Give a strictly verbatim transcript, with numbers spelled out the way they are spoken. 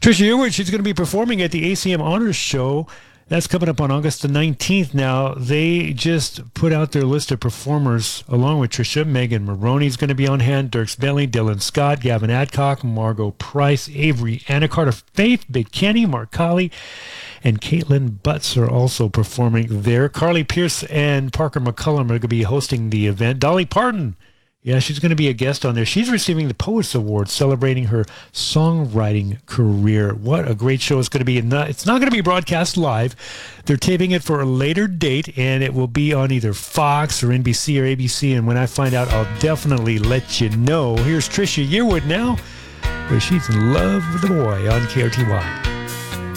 Trisha Yearwood, she's going to be performing at the A C M Honors Show. That's coming up on August the nineteenth. Now, they just put out their list of performers along with Trisha. Megan Maroney's going to be on hand, Dirks Bentley, Dylan Scott, Gavin Adcock, Margot Price, Avery Anacarta, Faith, Big Kenny, Mark Colley, and Caitlin Butts are also performing there. Carly Pierce and Parker McCullum are going to be hosting the event. Dolly Parton, yeah, she's going to be a guest on there. She's receiving the Poets Award, celebrating her songwriting career. What a great show it's going to be. It's not going to be broadcast live. They're taping it for a later date, and it will be on either Fox or N B C or A B C. And when I find out, I'll definitely let you know. Here's Trisha Yearwood now, where she's in love with the boy on K R T Y.